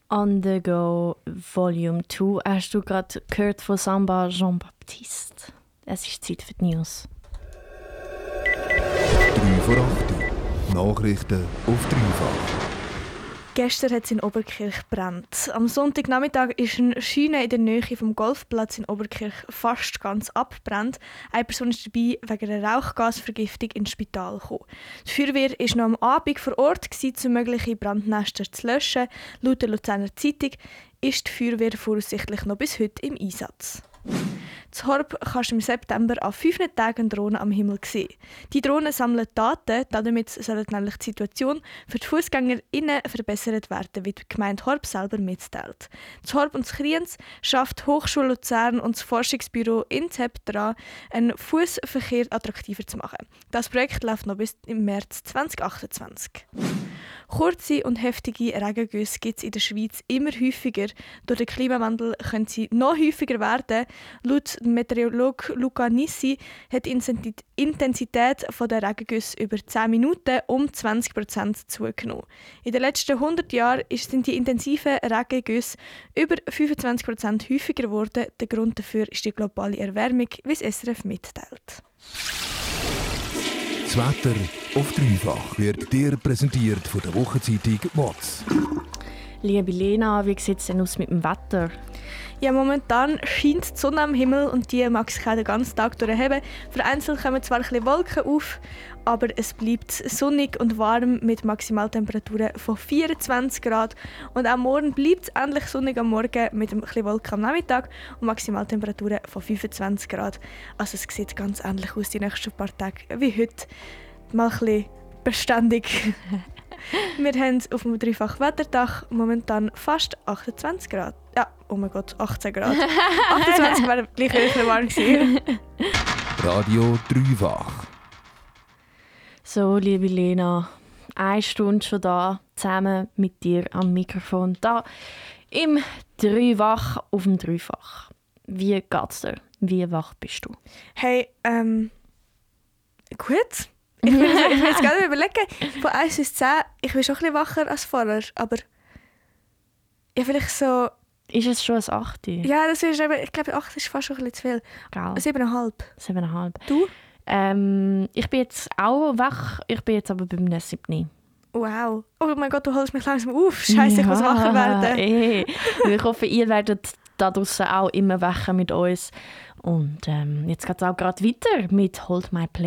On the Go Volume 2 hast du gerade gehört von Samba Jean-Baptiste. Es ist Zeit für die News. 3 vor 8 Uhr. Nachrichten auf dreifach. Gestern hat es in Oberkirch gebrannt. Am Sonntagnachmittag ist eine Scheune in der Nähe vom Golfplatz in Oberkirch fast ganz abgebrannt. Eine Person ist dabei wegen einer Rauchgasvergiftung ins Spital gekommen. Die Feuerwehr war noch am Abend vor Ort, um mögliche Brandnester zu löschen. Laut der Luzerner Zeitung ist die Feuerwehr voraussichtlich noch bis heute im Einsatz. In Horb kannst du im September an 5 Tagen Drohnen am Himmel sehen. Die Drohnen sammeln Daten, damit soll nämlich die Situation für die FussgängerInnen verbessert werden, wie die Gemeinde Horb selber mitteilt. In Horb und Kriens schafft die Hochschule Luzern und das Forschungsbüro INTEP daran, einen Fussverkehr attraktiver zu machen. Das Projekt läuft noch bis im März 2028. Kurze und heftige Regengüsse gibt es in der Schweiz immer häufiger. Durch den Klimawandel können sie noch häufiger werden. Laut Meteorologe Luca Nissi hat die Intensität der Regengüsse über 10 Minuten um 20% zugenommen. In den letzten 100 Jahren sind die intensiven Regengüsse über 25% häufiger geworden. Der Grund dafür ist die globale Erwärmung, wie es SRF mitteilt. Das Wetter auf dreifach wird dir präsentiert von der Wochenzeitung WOTS. Liebe Lena, wie sieht es denn aus mit dem Wetter? Ja, momentan scheint die Sonne am Himmel und die mag sich auch den ganzen Tag durchheben. Vereinzelt kommen zwar ein bisschen Wolken auf, aber es bleibt sonnig und warm mit Maximaltemperaturen von 24 Grad. Und auch morgen bleibt es ähnlich sonnig am Morgen mit ein bisschen Wolken am Nachmittag und Maximaltemperaturen von 25 Grad. Also es sieht ganz ähnlich aus die nächsten paar Tage wie heute. Mal ein bisschen beständig. Wir haben auf dem Dreifach-Wetterdach momentan fast 28 Grad. Ja, oh mein Gott, 18 Grad. 28 wäre gleich ein bisschen warm gewesen. Radio dreifach. So, liebe Lena, 1 Stunde schon da, zusammen mit dir am Mikrofon, da im Dreifach auf dem Dreifach. Wie geht's dir? Wie wach bist du? Hey, gut. Ich will jetzt gerade überlegen, von 1 bis 10, ich bin schon ein bisschen wacher als vorher, aber ja, vielleicht so... Ist es schon ein 8? Ja, das ist eben, ich glaube, 8 ist fast schon ein bisschen zu viel. 7,5. 7,5. Du? Ich bin jetzt auch wach, ich bin jetzt aber beim 7. Wow. Oh mein Gott, du holst mich langsam auf. Scheiße, ich muss wacher werden. Ich hoffe, ihr werdet da draussen auch immer wacher mit uns. Und jetzt geht es auch gerade weiter mit «Hold My Place».